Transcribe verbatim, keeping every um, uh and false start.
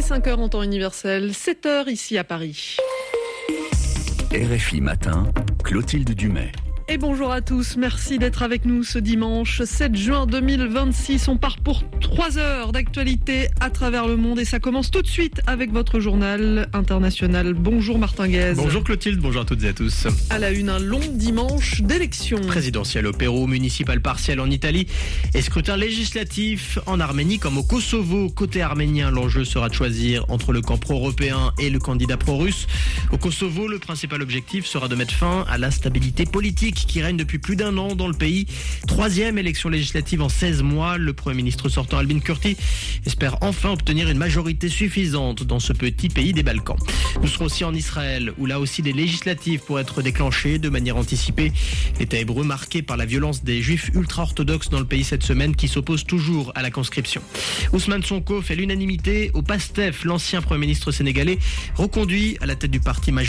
cinq heures en temps universel, sept heures ici à Paris. R F I Matin, Clotilde Dumais. Et bonjour à tous, merci d'être avec nous ce dimanche sept juin deux mille vingt-six. On part pour trois heures d'actualité à travers le monde et ça commence tout de suite avec votre journal international. Bonjour Martin Guez. Bonjour Clotilde, bonjour à toutes et à tous. À la une, un long dimanche d'élections. Présidentielle au Pérou, municipal partiel en Italie et scrutin législatif en Arménie comme au Kosovo. Côté arménien, l'enjeu sera de choisir entre le camp pro-européen et le candidat pro-russe. Au Kosovo, le principal objectif sera de mettre fin à l'instabilité politique qui règne depuis plus d'un an dans le pays. Troisième élection législative en seize mois. Le Premier ministre sortant Albin Kurti espère enfin obtenir une majorité suffisante dans ce petit pays des Balkans. Nous serons aussi en Israël, où là aussi des législatives pourraient être déclenchées de manière anticipée. L'État hébreu marqué par la violence des juifs ultra-orthodoxes dans le pays cette semaine qui s'opposent toujours à la conscription. Ousmane Sonko fait l'unanimité au PASTEF. L'ancien Premier ministre sénégalais reconduit à la tête du parti majoritaire